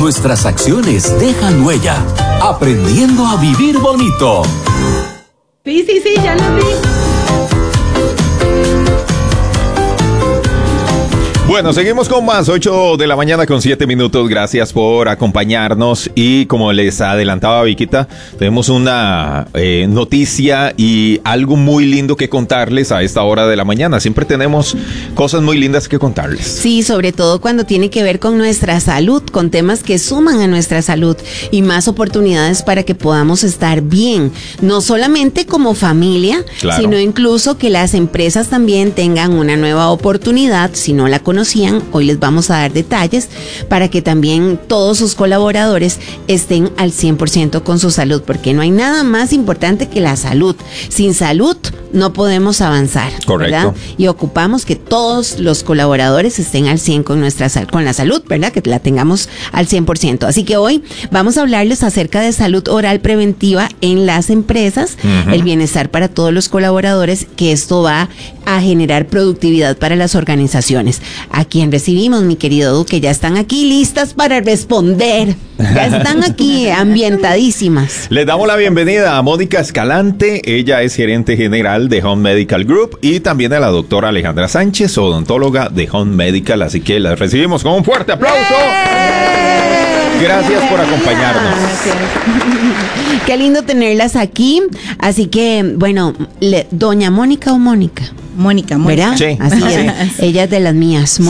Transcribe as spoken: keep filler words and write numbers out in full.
nuestras acciones dejan huella. Aprendiendo a vivir bonito. Sí, sí, sí, ya lo vi. Bueno, seguimos con más, ocho de la mañana con siete minutos, gracias por acompañarnos y como les adelantaba Viquita, tenemos una eh, noticia y algo muy lindo que contarles a esta hora de la mañana, siempre tenemos cosas muy lindas que contarles. Sí, sobre todo cuando tiene que ver con nuestra salud, con temas que suman a nuestra salud y más oportunidades para que podamos estar bien, no solamente como familia, Claro. sino incluso que las empresas también tengan una nueva oportunidad, si no la conocían, hoy les vamos a dar detalles para que también todos sus colaboradores estén al cien por ciento con su salud, porque no hay nada más importante que la salud. Sin salud no podemos avanzar, Correcto. ¿verdad? Y ocupamos que todos los colaboradores estén al cien con nuestra sal- con la salud, ¿verdad? Que la tengamos al cien por ciento. Así que hoy vamos a hablarles acerca de salud oral preventiva en las empresas, uh-huh. el bienestar para todos los colaboradores, que esto va a generar productividad para las organizaciones. ¿A quién recibimos, mi querido Duque? Ya están aquí listas para responder. Ya están aquí ambientadísimas. Les damos la bienvenida a Mónica Escalante, ella es gerente general de Home Medical Group, y también a la doctora Alejandra Sánchez, odontóloga de Home Medical, así que las recibimos con un fuerte aplauso. ¡Eh! Gracias por acompañarnos. Qué lindo tenerlas aquí, así que, bueno, le, doña Mónica o Mónica. Mónica, Mónica. ¿Verdad? Sí. Así es. Ella es de las mías.